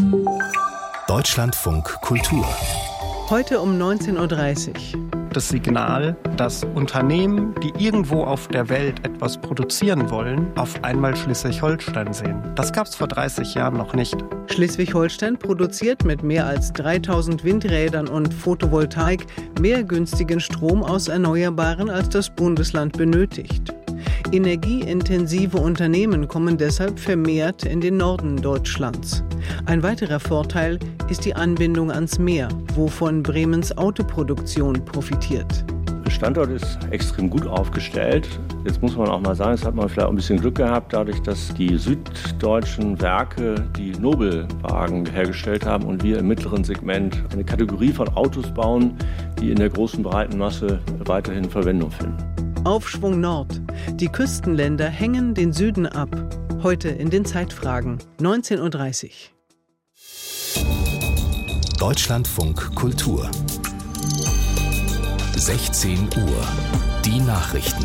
Deutschlandfunk Kultur. Heute um 19:30 Uhr. Das Signal, dass Unternehmen, die irgendwo auf der Welt etwas produzieren wollen, auf einmal Schleswig-Holstein sehen. Das gab es vor 30 Jahren noch nicht. Schleswig-Holstein produziert mit mehr als 3000 Windrädern und Photovoltaik mehr günstigen Strom aus Erneuerbaren, als das Bundesland benötigt. Energieintensive Unternehmen kommen deshalb vermehrt in den Norden Deutschlands. Ein weiterer Vorteil ist die Anbindung ans Meer, wovon Bremens Autoproduktion profitiert. Der Standort ist extrem gut aufgestellt. Jetzt muss man auch mal sagen, es hat man vielleicht auch ein bisschen Glück gehabt, dadurch, dass die süddeutschen Werke die Nobelwagen hergestellt haben und wir im mittleren Segment eine Kategorie von Autos bauen, die in der großen breiten Masse weiterhin Verwendung finden. Aufschwung Nord. Die Küstenländer hängen den Süden ab. Heute in den Zeitfragen, 19:30 Uhr. Deutschlandfunk Kultur. 16 Uhr. Die Nachrichten.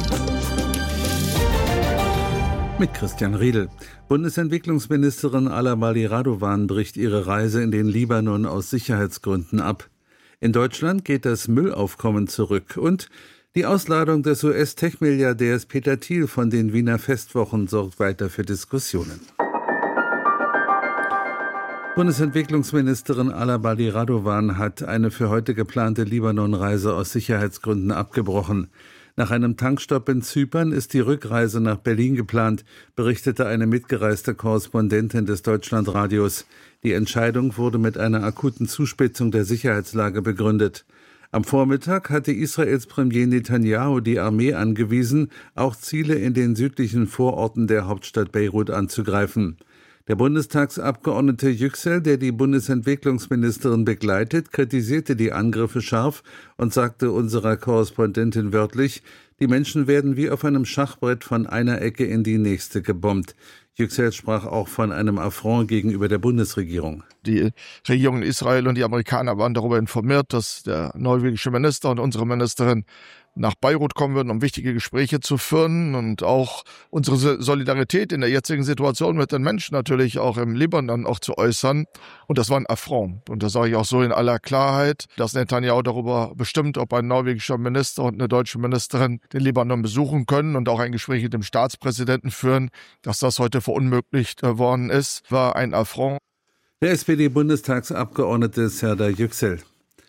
Mit Christian Riedel. Bundesentwicklungsministerin Alabali Radovan bricht ihre Reise in den Libanon aus Sicherheitsgründen ab. In Deutschland geht das Müllaufkommen zurück und die Ausladung des US-Tech-Milliardärs Peter Thiel von den Wiener Festwochen sorgt weiter für Diskussionen. Bundesentwicklungsministerin Alabali Radovan hat eine für heute geplante Libanon-Reise aus Sicherheitsgründen abgebrochen. Nach einem Tankstopp in Zypern ist die Rückreise nach Berlin geplant, berichtete eine mitgereiste Korrespondentin des Deutschlandradios. Die Entscheidung wurde mit einer akuten Zuspitzung der Sicherheitslage begründet. Am Vormittag hatte Israels Premier Netanyahu die Armee angewiesen, auch Ziele in den südlichen Vororten der Hauptstadt Beirut anzugreifen. Der Bundestagsabgeordnete Yüksel, der die Bundesentwicklungsministerin begleitet, kritisierte die Angriffe scharf und sagte unserer Korrespondentin wörtlich, die Menschen werden wie auf einem Schachbrett von einer Ecke in die nächste gebombt. Yüksel sprach auch von einem Affront gegenüber der Bundesregierung. Die Regierung in Israel und die Amerikaner waren darüber informiert, dass der norwegische Minister und unsere Ministerin nach Beirut kommen würden, um wichtige Gespräche zu führen und auch unsere Solidarität in der jetzigen Situation mit den Menschen natürlich auch im Libanon auch zu äußern. Und das war ein Affront. Und das sage ich auch so in aller Klarheit, dass Netanyahu darüber bestimmt, ob ein norwegischer Minister und eine deutsche Ministerin den Libanon besuchen können und auch ein Gespräch mit dem Staatspräsidenten führen. Dass das heute verunmöglicht worden ist, war ein Affront. Der SPD-Bundestagsabgeordnete Serdar Yüksel.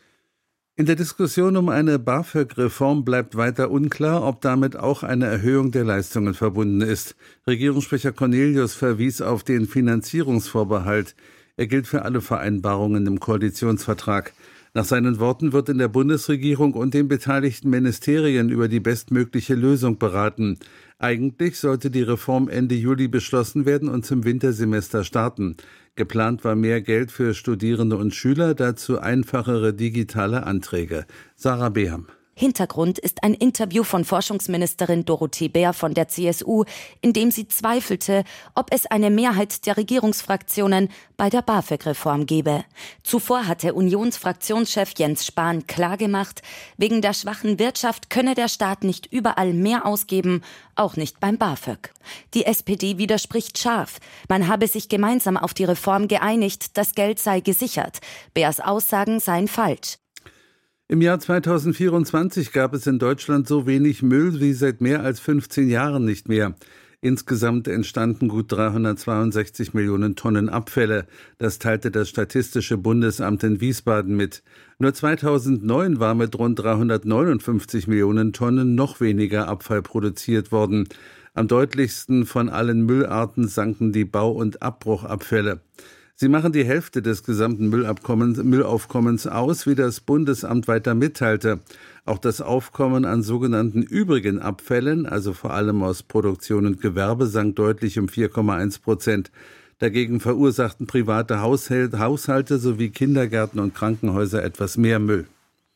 In der Diskussion um eine BAföG-Reform bleibt weiter unklar, ob damit auch eine Erhöhung der Leistungen verbunden ist. Regierungssprecher Cornelius verwies auf den Finanzierungsvorbehalt. Er gilt für alle Vereinbarungen im Koalitionsvertrag. Nach seinen Worten wird in der Bundesregierung und den beteiligten Ministerien über die bestmögliche Lösung beraten. Eigentlich sollte die Reform Ende Juli beschlossen werden und zum Wintersemester starten. Geplant war mehr Geld für Studierende und Schüler, dazu einfachere digitale Anträge. Sarah Beham. Hintergrund ist ein Interview von Forschungsministerin Dorothee Bär von der CSU, in dem sie zweifelte, ob es eine Mehrheit der Regierungsfraktionen bei der BAföG-Reform gebe. Zuvor hatte Unionsfraktionschef Jens Spahn klargemacht, wegen der schwachen Wirtschaft könne der Staat nicht überall mehr ausgeben, auch nicht beim BAföG. Die SPD widerspricht scharf. Man habe sich gemeinsam auf die Reform geeinigt, das Geld sei gesichert. Bärs Aussagen seien falsch. Im Jahr 2024 gab es in Deutschland so wenig Müll wie seit mehr als 15 Jahren nicht mehr. Insgesamt entstanden gut 362 Millionen Tonnen Abfälle. Das teilte das Statistische Bundesamt in Wiesbaden mit. Nur 2009 war mit rund 359 Millionen Tonnen noch weniger Abfall produziert worden. Am deutlichsten von allen Müllarten sanken die Bau- und Abbruchabfälle. Sie machen die Hälfte des gesamten Müllaufkommens aus, wie das Bundesamt weiter mitteilte. Auch das Aufkommen an sogenannten übrigen Abfällen, also vor allem aus Produktion und Gewerbe, sank deutlich um 4,1%. Dagegen verursachten private Haushalte sowie Kindergärten und Krankenhäuser etwas mehr Müll.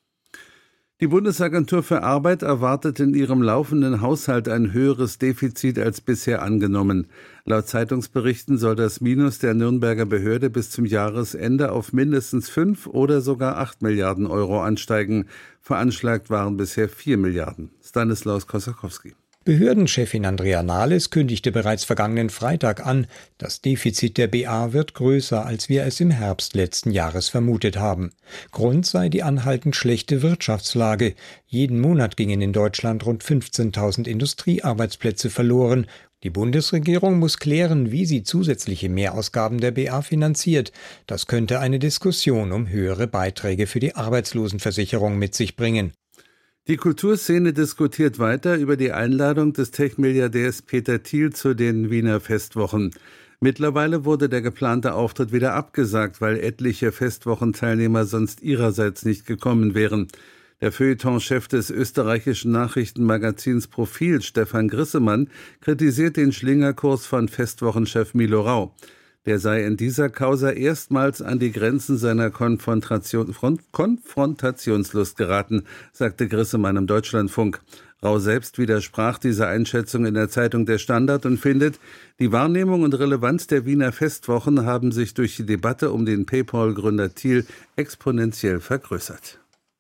Die Bundesagentur für Arbeit erwartet in ihrem laufenden Haushalt ein höheres Defizit als bisher angenommen. Laut Zeitungsberichten soll das Minus der Nürnberger Behörde bis zum Jahresende auf mindestens 5 oder sogar 8 Milliarden Euro ansteigen. Veranschlagt waren bisher 4 Milliarden. Stanislaus Kosakowski. Behördenchefin Andrea Nahles kündigte bereits vergangenen Freitag an, das Defizit der BA wird größer, als wir es im Herbst letzten Jahres vermutet haben. Grund sei die anhaltend schlechte Wirtschaftslage. Jeden Monat gingen in Deutschland rund 15.000 Industriearbeitsplätze verloren. Die Bundesregierung muss klären, wie sie zusätzliche Mehrausgaben der BA finanziert. Das könnte eine Diskussion um höhere Beiträge für die Arbeitslosenversicherung mit sich bringen. Die Kulturszene diskutiert weiter über die Einladung des Tech-Milliardärs Peter Thiel zu den Wiener Festwochen. Mittlerweile wurde der geplante Auftritt wieder abgesagt, weil etliche Festwochenteilnehmer sonst ihrerseits nicht gekommen wären. Der Feuilleton-Chef des österreichischen Nachrichtenmagazins Profil, Stefan Grissemann, kritisiert den Schlingerkurs von Festwochenchef Milo Rau. Der sei in dieser Causa erstmals an die Grenzen seiner Konfrontationslust geraten, sagte Grissemann im Deutschlandfunk. Rau selbst widersprach dieser Einschätzung in der Zeitung Der Standard und findet, die Wahrnehmung und Relevanz der Wiener Festwochen haben sich durch die Debatte um den PayPal-Gründer Thiel exponentiell vergrößert.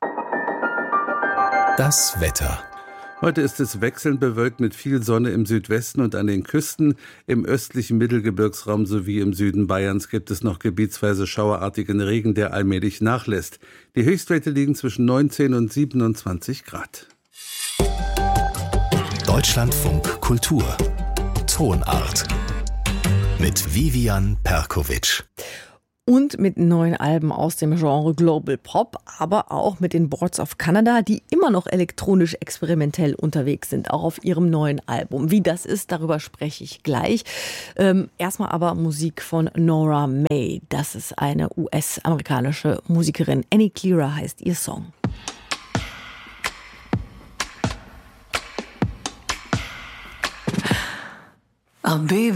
Das Wetter. Heute ist es wechselnd bewölkt mit viel Sonne im Südwesten und an den Küsten. Im östlichen Mittelgebirgsraum sowie im Süden Bayerns gibt es noch gebietsweise schauerartigen Regen, der allmählich nachlässt. Die Höchstwerte liegen zwischen 19 und 27 Grad. Deutschlandfunk Kultur. Tonart. Mit Vivian Perkovic. Und mit neuen Alben aus dem Genre Global Pop, aber auch mit den Boards of Canada, die immer noch elektronisch experimentell unterwegs sind, auch auf ihrem neuen Album. Wie das ist, darüber spreche ich gleich. Erstmal aber Musik von Nora May. Das ist eine US-amerikanische Musikerin. Any Clearer heißt ihr Song. I'll be